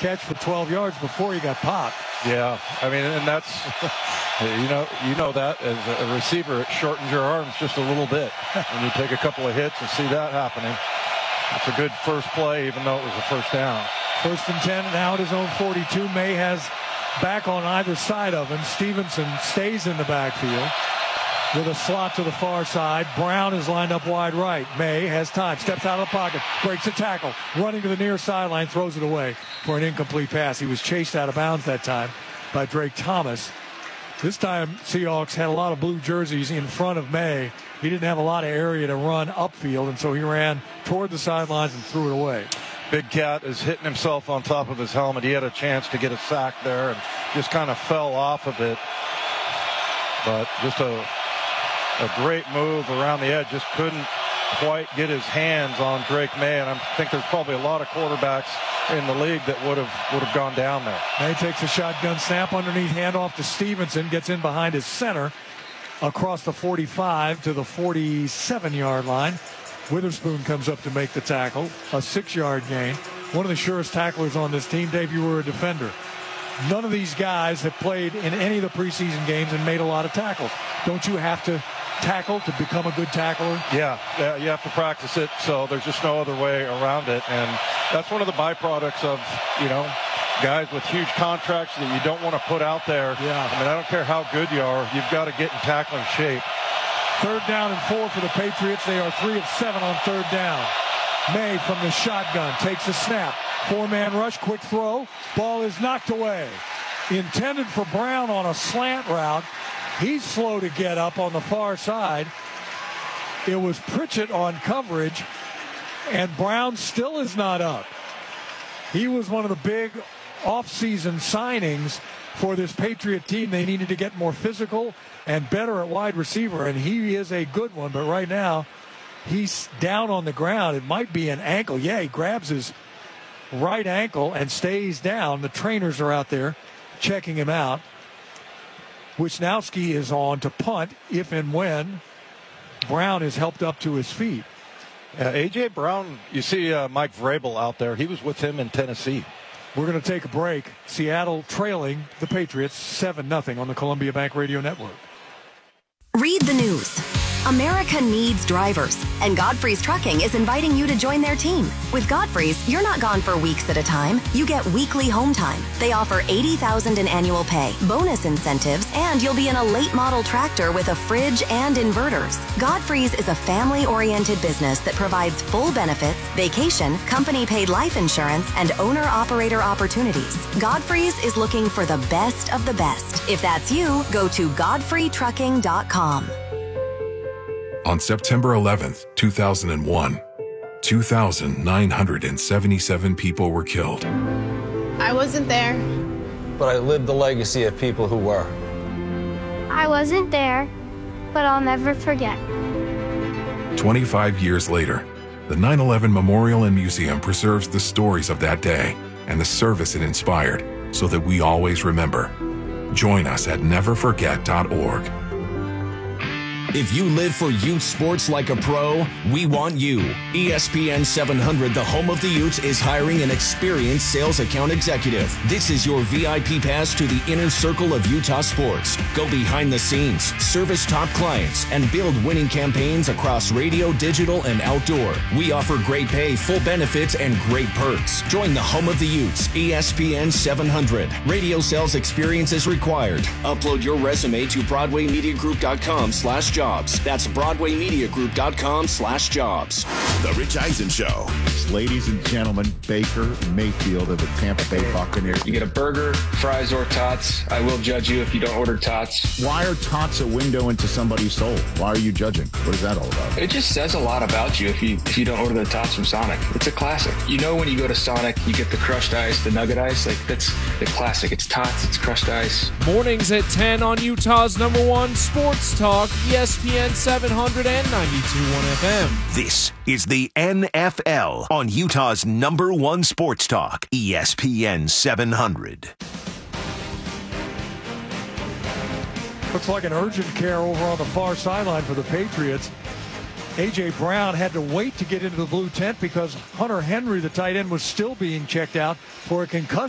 catch for 12 yards before he got popped. Yeah, I mean, and that's, you know that as a receiver, it shortens your arms just a little bit when you take a couple of hits and see that happening. It's a good first play, even though it was a first down. 1st and 10, now at his own 42. May has back on either side of him. Stevenson stays in the backfield with a slot to the far side. Brown is lined up wide right. May has time, steps out of the pocket, breaks a tackle, running to the near sideline, throws it away for an incomplete pass. He was chased out of bounds that time by Drake Thomas. This time, Seahawks had a lot of blue jerseys in front of May. He didn't have a lot of area to run upfield, and so he ran toward the sidelines and threw it away. Big Cat is hitting himself on top of his helmet. He had a chance to get a sack there and just kind of fell off of it. But just a great move around the edge. Just couldn't quite get his hands on Drake May, and I think there's probably a lot of quarterbacks in the league that would have gone down there. May takes a shotgun snap underneath, handoff to Stevenson, gets in behind his center across the 45 to the 47-yard line. Witherspoon comes up to make the tackle, a 6-yard gain. One of the surest tacklers on this team. Dave, you were a defender. None of these guys have played in any of the preseason games and made a lot of tackles. Don't you have to tackle to become a good tackler? Yeah, you have to practice it, so there's just no other way around it. And that's one of the byproducts of, guys with huge contracts that you don't want to put out there. Yeah. I mean, I don't care how good you are, you've got to get in tackling shape. 3rd down and 4 for the Patriots. They are 3 of 7 on 3rd down. May from the shotgun takes a snap. 4-man rush, quick throw. Ball is knocked away. Intended for Brown on a slant route. He's slow to get up on the far side. It was Pritchett on coverage, and Brown still is not up. He was one of the big offseason signings for this Patriot team. They needed to get more physical and better at wide receiver, and he is a good one. But right now, he's down on the ground. It might be an ankle. Yeah, he grabs his right ankle and stays down. The trainers are out there checking him out. Wisnowski is on to punt if and when Brown is helped up to his feet. A.J. Brown, you see Mike Vrabel out there. He was with him in Tennessee. We're going to take a break. Seattle trailing the Patriots 7-0 on the Columbia Bank Radio Network. Read the news. America needs drivers, and Godfrey's Trucking is inviting you to join their team. With Godfrey's, you're not gone for weeks at a time. You get weekly home time. They offer $80,000 in annual pay, bonus incentives, and you'll be in a late model tractor with a fridge and inverters. Godfrey's is a family-oriented business that provides full benefits, vacation, company-paid life insurance, and owner-operator opportunities. Godfrey's is looking for the best of the best. If that's you, go to godfreytrucking.com. On September 11th, 2001, 2,977 people were killed. I wasn't there. But I lived the legacy of people who were. I wasn't there, but I'll never forget. 25 years later, the 9/11 Memorial and Museum preserves the stories of that day and the service it inspired so that we always remember. Join us at neverforget.org. If you live for youth sports like a pro, we want you. ESPN 700, the home of the Utes, is hiring an experienced sales account executive. This is your VIP pass to the inner circle of Utah sports. Go behind the scenes, service top clients, and build winning campaigns across radio, digital, and outdoor. We offer great pay, full benefits, and great perks. Join the home of the Utes, ESPN 700. Radio sales experience is required. Upload your resume to BroadwayMediaGroup.com/jobs. That's BroadwayMediaGroup.com/jobs. The Rich Eisen Show. Ladies and gentlemen, Baker Mayfield of the Tampa Bay Buccaneers. You get a burger, fries, or tots. I will judge you if you don't order tots. Why are tots a window into somebody's soul? Why are you judging? What is that all about? It just says a lot about you if you don't order the tots from Sonic. It's a classic. You know when you go to Sonic, you get the crushed ice, the nugget ice. Like, that's the classic. It's tots, it's crushed ice. Mornings at 10 on Utah's #1 sports talk, ESPN 700 and 92.1 FM. This is the NFL on Utah's #1 sports talk, ESPN 700. Looks like an urgent care over on the far sideline for the Patriots. A.J. Brown had to wait to get into the blue tent because Hunter Henry, the tight end, was still being checked out for a concussion.